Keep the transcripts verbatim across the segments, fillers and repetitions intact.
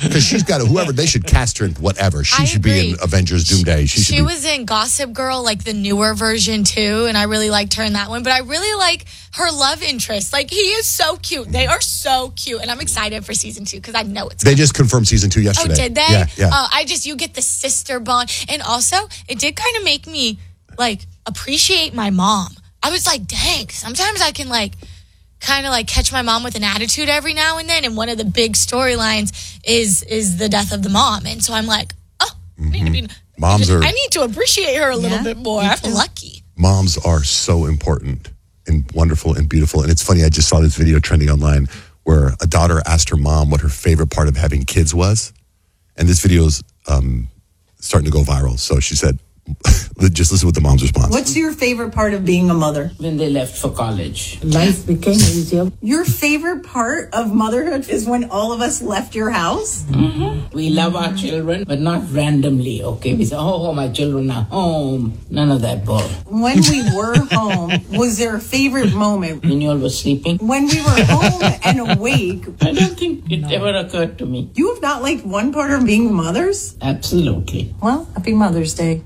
Because she's got whoever they should cast her in whatever. She I should agree. be in Avengers Doomsday. She, She should be, was in Gossip Girl, like the newer version too, and I really liked her in that one. But I really like her love interest. Like, he is so cute. They are so cute, and I'm excited for season two because I know it's. They coming. just confirmed season two yesterday. Oh, did they? Yeah, yeah. Uh, I just you get the sister bond, and also it did kind of make me like appreciate my mom. I was like, dang, sometimes I can like. kind of like catch my mom with an attitude every now and then, and one of the big storylines is is the death of the mom, and so I'm like, oh, mm-hmm. I need to be, moms are. I need to appreciate her a little Yeah, bit more. I'm too. lucky. Moms are so important and wonderful and beautiful, and it's funny. I just saw this video trending online where a daughter asked her mom what her favorite part of having kids was, and this video is um, starting to go viral. So she said. Just listen with the mom's response. What's your favorite part of being a mother? When they left for college. Life became easier. Your favorite part of motherhood is when all of us left your house? Mm-hmm. We love our children, but not randomly, okay? We say, oh, my children are home. None of that bull. When we were home, was there a favorite moment? When you all was sleeping? When we were home and awake. I don't think it no. ever occurred to me. You have not liked one part of being mothers? Absolutely. Well, happy Mother's Day.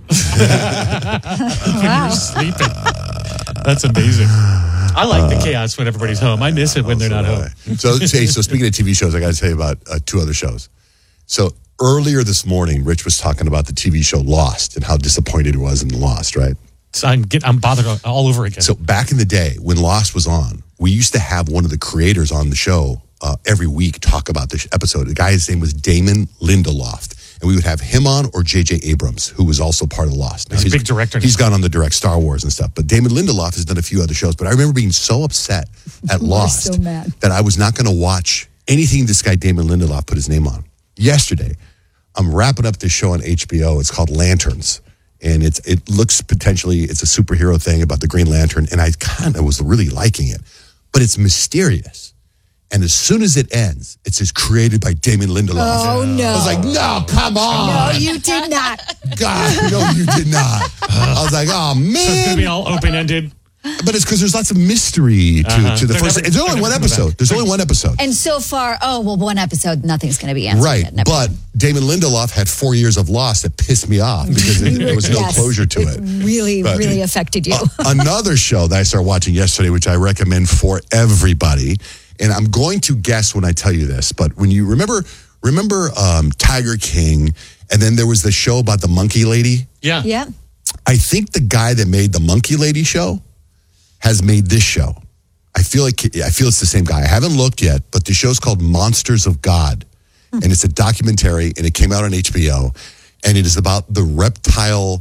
Wow. You're sleeping. That's amazing. I like the chaos when everybody's home. I miss it when they're not home. So, hey, so speaking of T V shows, I got to tell you about uh, two other shows. So earlier this morning, Rich was talking about the T V show Lost and how disappointed he was in Lost, right? So I'm, get, I'm bothered all over again. So back in the day when Lost was on, we used to have one of the creators on the show uh, every week talk about this episode. The guy's name was Damon Lindelof. And we would have him on or J J Abrams, who was also part of Lost. Now, he's, he's a big director. He's gone on to direct Star Wars and stuff. But Damon Lindelof has done a few other shows. But I remember being so upset at Lost so mad. that I was not going to watch anything this guy Damon Lindelof put his name on. Yesterday, I'm wrapping up this show on H B O. It's called Lanterns. And it's it looks potentially, it's a superhero thing about the Green Lantern. And I kind of was really liking it. But it's mysterious. And as soon as it ends, it says created by Damon Lindelof. Oh, no. I was like, no, come on. No, you did not. God, no, you did not. I was like, oh, man. So it's going to be all open-ended. But it's because there's lots of mystery to, uh-huh. to the They're first. never, It's only one episode. There's only one episode. And so far, oh, well, one episode, nothing's going to be answered. Right. Yet. Never But Damon Lindelof had four years of Lost that pissed me off because it, there was no yes, closure to it. It really, But, really affected you. uh, another show that I started watching yesterday, which I recommend for everybody, and I'm going to guess when I tell you this, but when you remember, remember um, Tiger King, and then there was the show about the monkey lady? Yeah. Yeah. I think the guy that made the Monkey Lady show has made this show. I feel like I feel it's the same guy. I haven't looked yet, but the show's called Monsters of God, hmm. and it's a documentary, and it came out on H B O, and it is about the reptile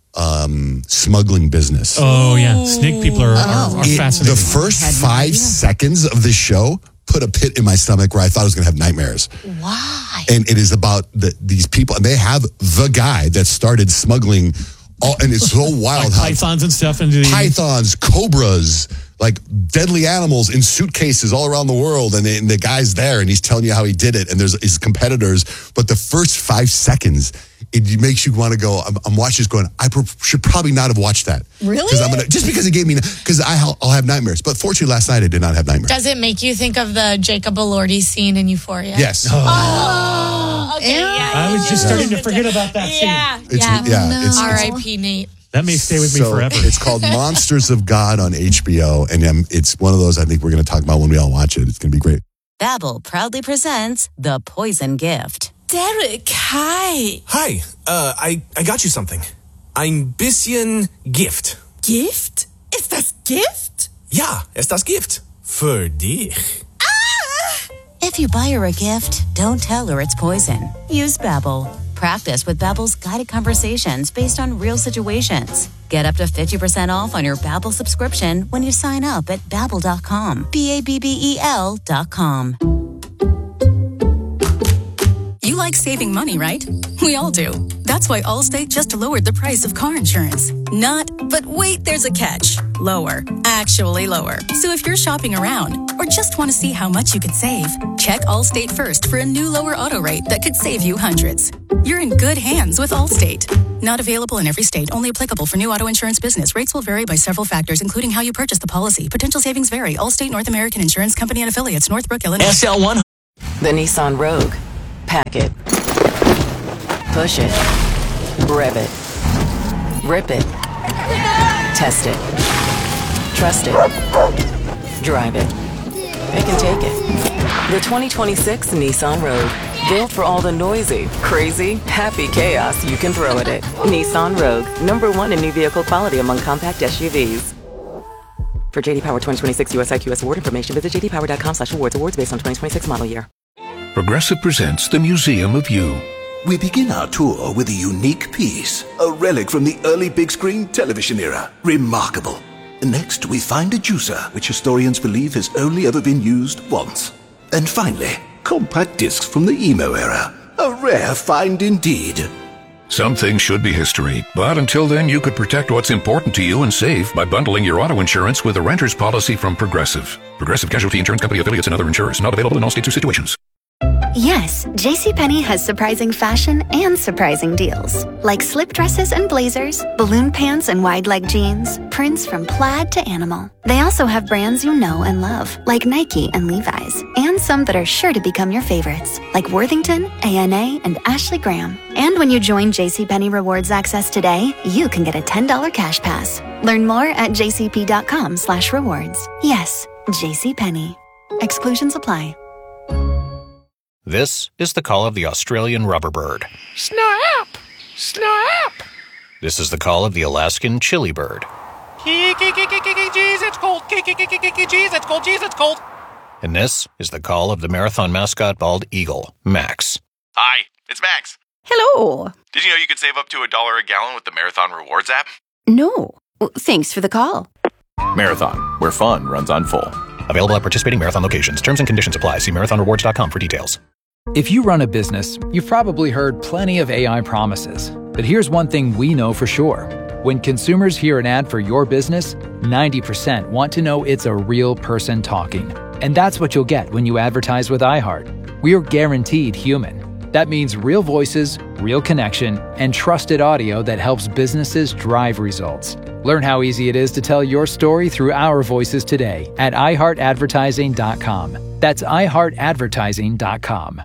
um, smuggling business. Oh yeah, snake people are, are, are It- fascinating. The first no five idea. seconds of this show put a pit in my stomach where I thought I was going to have nightmares. Why? And it is about the, these people, and they have the guy that started smuggling. All, and it's so wild like how pythons and stuff into the pythons, cobras, like deadly animals in suitcases all around the world, and, they, and the guy's there, and he's telling you how he did it, and there's his competitors. But the first five seconds, it makes you want to go. I'm, I'm watching this, going, I pro- should probably not have watched that. Really? Because I'm gonna just because it gave me because I'll, I'll have nightmares. But fortunately, last night I did not have nightmares. Does it make you think of the Jacob Elordi scene in Euphoria? Yes. Oh, okay. Yeah, I was just yeah. starting to forget about that scene. Yeah. It's, yeah. yeah. No. It's, R it's, I P Nate. That may stay with me so forever. It's called Monsters of God on H B O, and um, it's one of those I think we're going to talk about when we all watch it. It's going to be great. Babbel proudly presents The Poison Gift. Derek, hi. Hi, uh, I, I got you something. Ein bisschen Gift. Gift? Ist das Gift? Ja, ist das Gift. Für dich. If you buy her a gift, don't tell her it's poison. Use Babbel. Practice with Babbel's guided conversations based on real situations. Get up to fifty percent off on your Babbel subscription when you sign up at babbel dot com. B A B B E L dot com. You like saving money, right? We all do. That's why Allstate just lowered the price of car insurance. Not, but wait, there's a catch. Lower. Actually lower. So if you're shopping around or just want to see how much you could save, check Allstate first for a new lower auto rate that could save you hundreds. You're in good hands with Allstate. Not available in every state, only applicable for new auto insurance business. Rates will vary by several factors, including how you purchase the policy. Potential savings vary. Allstate North American Insurance Company and affiliates, Northbrook, Illinois. S L one. The Nissan Rogue. Pack it. Push it. Rev it. Rip it. Test it. Trust it. Drive it. It can take it. The twenty twenty-six Nissan Rogue. Built for all the noisy, crazy, happy chaos you can throw at it. Nissan Rogue. Number one in new vehicle quality among compact S U Vs. For J D Power twenty twenty-six U S I Q S award information, visit j d power dot com slash awards. Awards based on twenty twenty-six model year. Progressive presents the Museum of You. We begin our tour with a unique piece, a relic from the early big screen television era. Remarkable. Next, we find a juicer, which historians believe has only ever been used once. And finally, compact discs from the emo era. A rare find indeed. Some things should be history, but until then you could protect what's important to you and save by bundling your auto insurance with a renter's policy from Progressive. Progressive Casualty Insurance Company affiliates and other insurers. Not available in all states or situations. Yes, JCPenney has surprising fashion and surprising deals. Like slip dresses and blazers, balloon pants and wide leg jeans, prints from plaid to animal. They also have brands you know and love, like Nike and Levi's, and some that are sure to become your favorites, like Worthington, A N A, and Ashley Graham. And when you join JCPenney Rewards Access today, you can get a ten dollars cash pass. Learn more at jcp.com slash rewards. Yes, JCPenney. Exclusions apply. This is the call of the Australian rubberbird. Snap! Snap! This is the call of the Alaskan chili bird. Jeez, it's cold. Jeez, it's cold. Jeez, it's cold. And this is the call of the marathon mascot bald eagle, Max. Hi, it's Max. Hello. Did you know you could save up to a dollar a gallon with the Marathon Rewards app? No. Thanks for the call. Marathon, where fun runs on full. Available at participating Marathon locations. Terms and conditions apply. See marathon rewards dot com for details. If you run a business, you've probably heard plenty of A I promises. But here's one thing we know for sure. When consumers hear an ad for your business, ninety percent want to know it's a real person talking. And that's what you'll get when you advertise with iHeart. We're guaranteed human. That means real voices, real connection, and trusted audio that helps businesses drive results. Learn how easy it is to tell your story through our voices today at i heart advertising dot com. That's i heart advertising dot com.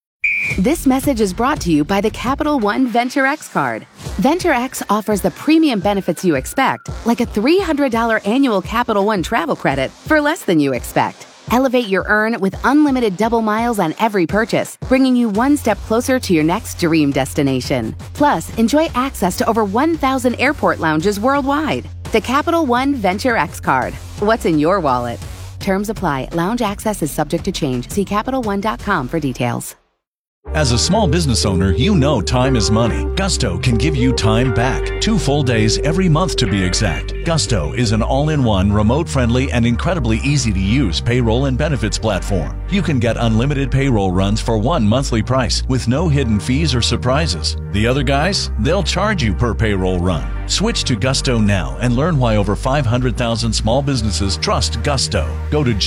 This message is brought to you by the Capital One Venture X card. Venture X offers the premium benefits you expect, like a three hundred dollars annual Capital One travel credit for less than you expect. Elevate your earn with unlimited double miles on every purchase, bringing you one step closer to your next dream destination. Plus, enjoy access to over one thousand airport lounges worldwide. The Capital One Venture X card. What's in your wallet? Terms apply. Lounge access is subject to change. See Capital One dot com for details. As a small business owner, you know time is money. Gusto can give you time back. Two full days every month to be exact. Gusto is an all-in-one, remote-friendly, and incredibly easy-to-use payroll and benefits platform. You can get unlimited payroll runs for one monthly price with no hidden fees or surprises. The other guys, they'll charge you per payroll run. Switch to Gusto now and learn why over five hundred thousand small businesses trust Gusto. Go to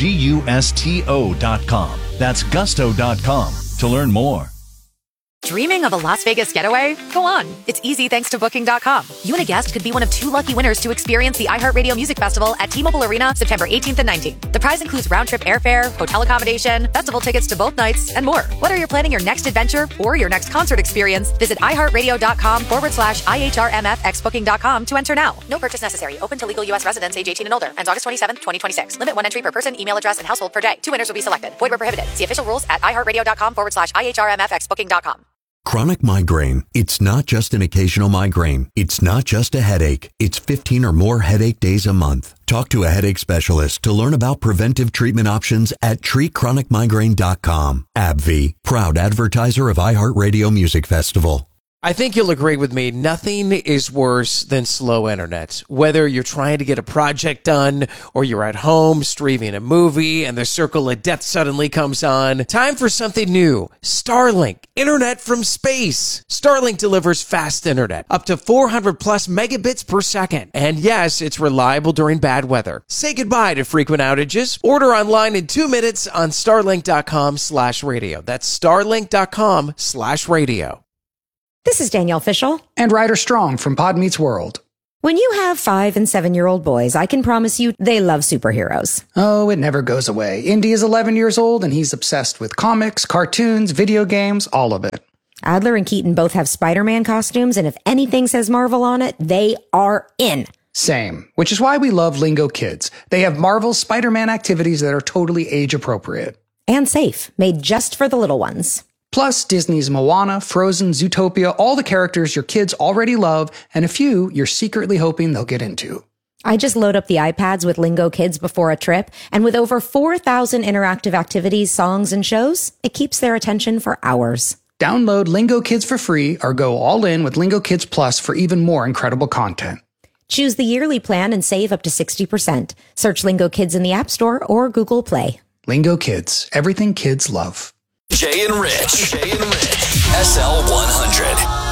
gusto dot com. That's gusto dot com to learn more. Dreaming of a Las Vegas getaway? Go on. It's easy thanks to Booking dot com. You and a guest could be one of two lucky winners to experience the iHeartRadio Music Festival at T-Mobile Arena September eighteenth and nineteenth. The prize includes round-trip airfare, hotel accommodation, festival tickets to both nights, and more. Whether you're planning your next adventure or your next concert experience, visit iHeartRadio.com forward slash IHRMFX Booking dot com to enter now. No purchase necessary. Open to legal U S residents age eighteen and older. Ends August twenty-seventh, twenty twenty-six. Limit one entry per person, email address, and household per day. Two winners will be selected. Void where prohibited. See official rules at iHeartRadio.com forward slash IHRMFX Booking dot com. Chronic migraine. It's not just an occasional migraine. It's not just a headache. It's fifteen or more headache days a month. Talk to a headache specialist to learn about preventive treatment options at treat chronic migraine dot com. AbbVie, proud advertiser of iHeartRadio Music Festival. I think you'll agree with me, nothing is worse than slow internet. Whether you're trying to get a project done or you're at home streaming a movie and the circle of death suddenly comes on, time for something new. Starlink, internet from space. Starlink delivers fast internet, up to four hundred plus megabits per second. And yes, it's reliable during bad weather. Say goodbye to frequent outages. Order online in two minutes on starlink.com slash radio. That's starlink.com slash radio. This is Danielle Fishel and Ryder Strong from Pod Meets World. When you have five and seven-year-old boys, I can promise you they love superheroes. Oh, it never goes away. Indy is eleven years old, and he's obsessed with comics, cartoons, video games, all of it. Adler and Keaton both have Spider-Man costumes, and if anything says Marvel on it, they are in. Same, which is why we love Lingo Kids. They have Marvel's Spider-Man activities that are totally age-appropriate. And safe, made just for the little ones. Plus, Disney's Moana, Frozen, Zootopia, all the characters your kids already love, and a few you're secretly hoping they'll get into. I just load up the iPads with Lingo Kids before a trip, and with over four thousand interactive activities, songs, and shows, it keeps their attention for hours. Download Lingo Kids for free or go all in with Lingo Kids Plus for even more incredible content. Choose the yearly plan and save up to sixty percent. Search Lingo Kids in the App Store or Google Play. Lingo Kids, everything kids love. Jay and Rich. Jay and Rich. S L one hundred.